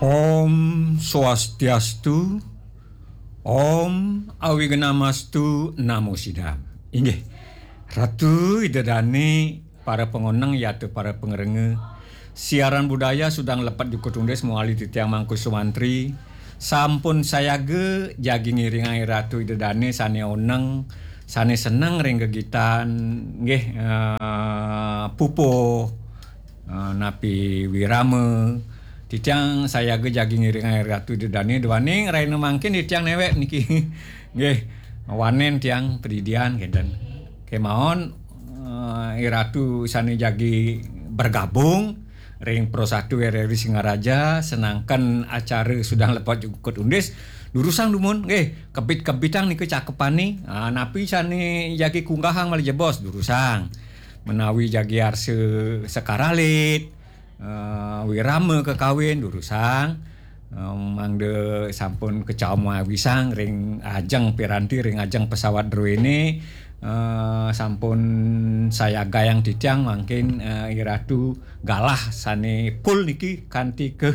Om Swastiastu, Om Awigenamastu, Namo Sidam. Inggih, Ratu Idedani, para pengoneng yaitu para pengerenge, siaran budaya sudah lepat dikutundes muali titiang mangku sumantri, sampun sayage jagi ngiringai Ratu Idedani sane oneng, sane seneng ring gegitan, nggih pupo, napi wirame, titiang saya ge jagi ngiring air Ratu Idedani dwaning raine mangkin titiang newek niki nggih wanen tiang pendidian kinten kemaon Ratu sane jagi bergabung ring Pro 1 RRI Singaraja senangkan acara sudah lepat ikut undis durusang dumun nggih kebit-kebitang niku cakepane napi sane jagi kunggahang mali jebos durusang menawi jagi arse sekaralit wirame kekawin durusang mangde sampun kecaum wisang ring ajeng piranti ring ajeng pesawat drone sampun saya gayang ditiang mungkin Iratu galah sane pul niki kanti ke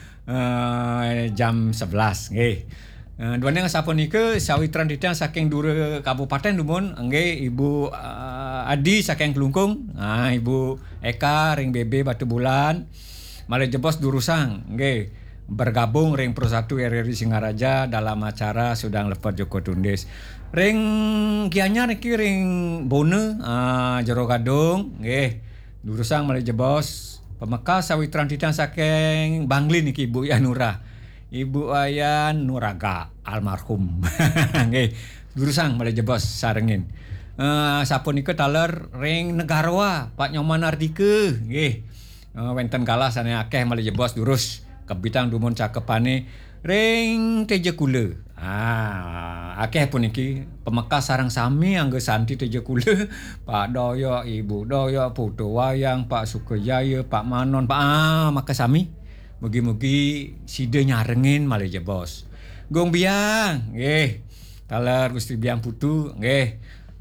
jam 11 nggih. Duane sapunika sawitran ditiang saking Dure Kabupaten dumun nggih Ibu Adi saking Klungkung, Ibu Eka ring BB Batu Bulan, malih jebos durusang nggih bergabung ring Pro 1 RRI Singaraja dalam acara Sudang Lepat Joko Tundis. Ring kianya niki ring Bone Jero Gadung nggih durusang malih jebos pemekas sawitran ditiang saking Bangli niki Ibu Yanura. Ibu Ayan Nuraga almarhum nggih durusang malih jebos sarengin sapunika taler ring Negarawa Pak Nyoman Ardike nggih wenten kalah sane akeh malih jebos durus kebitang dumun cakepane ring Teje Kule akeh puniki pemekas sareng sami angge santi Teje Kule Pak Doyo Ibu Doyo Putu Wayang Pak Sukajaya Pak Manon Pak makasami mugi-mugi side nyarengin malih jebos. Gong biang nggih. Taler Gusti Biang Putu nggih.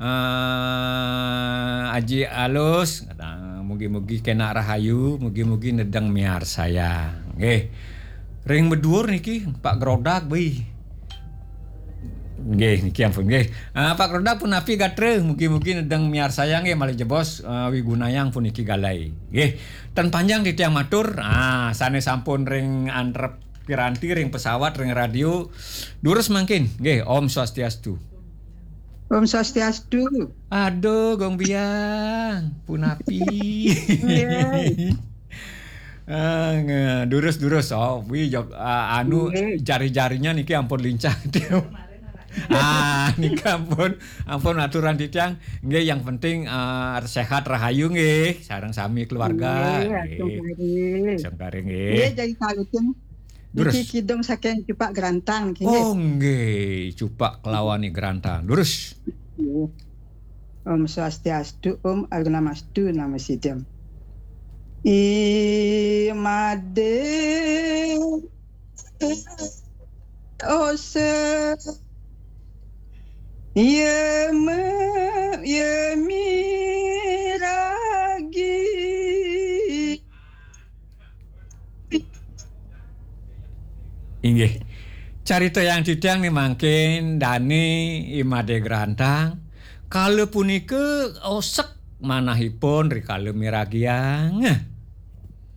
Aji alus mugi-mugi kena rahayu, mugi-mugi nedeng miar saya. Nggih. Ring bedur niki Pak Grodak beuy. Nggih niki ampun nggih. Pak Grodak pun api gatre mugi-mugi nedeng miar saya nggih malih jebos wigunayang pun niki galai. Nggih. Ten panjang di tiang matur, sane sampun ring antrep piranti ring pesawat ring radio. Durus mangkin, nggih Om Swastiastu. Om Swastiastu. Aduh gong biang, punapi. Durus anu jari-jarinya niki ampun lincah. Niki ampun aturan ditiang nggih yang penting sehat rahayu nggih sareng sami keluarga nggih sengkare nggih nggih jadi kaluten niki kidung saking Cupak Grantang nggih nggih Cupak kelawani Grantang lurus Om Swastiastu Om Agunamastu Namo Sidam Imade ose miragi inggih carita yang ditiang nih mangkin Dani Imade Grantang kalau punika osek manahipun rikale miragiang